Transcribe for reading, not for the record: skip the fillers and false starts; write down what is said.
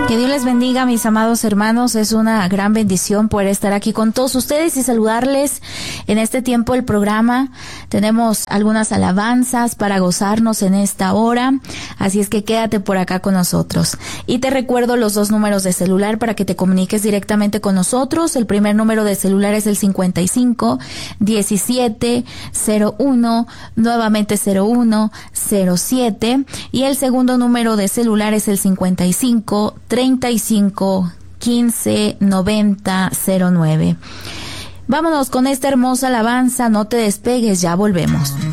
Que Dios les bendiga, mis amados hermanos. Es una gran bendición poder estar aquí con todos ustedes y saludarles en este tiempo del programa. Tenemos algunas alabanzas para gozarnos en esta hora, así es que quédate por acá con nosotros. Y te recuerdo los dos números de celular para que te comuniques directamente con nosotros. El primer número de celular es el 55 17 01, nuevamente 01 07, y el segundo número de celular es el 55 35 15 90 09. Vámonos con esta hermosa alabanza, no te despegues, ya volvemos.